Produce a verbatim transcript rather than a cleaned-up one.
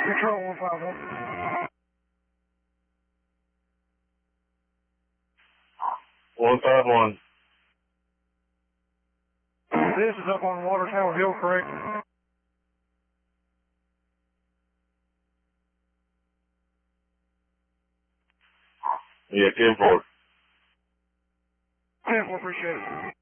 Control one five one. one five one. This is up on Water Tower Hill, correct? Yeah, ten four. ten four, appreciate it.